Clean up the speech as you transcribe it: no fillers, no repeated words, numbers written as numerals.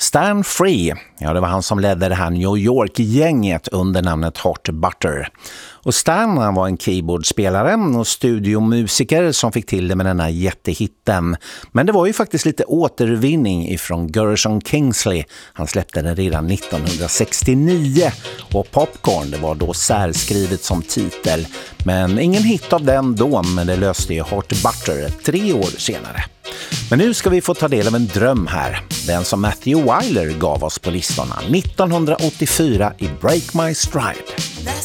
Stan Free, ja det var han som ledde det här New York-gänget under namnet Hot Butter. Och Stan han var en keyboardspelare och studiomusiker som fick till det med den här jättehitten. Men det var ju faktiskt lite återvinning ifrån Gershon Kingsley. Han släppte den redan 1969 och Popcorn det var då särskrivet som titel. Men ingen hit av den då, men det löste ju Hot Butter 3 år senare. Men nu ska vi få ta del av en dröm här. Den som Matthew Wyler gav oss på listorna 1984 i Break My Stride.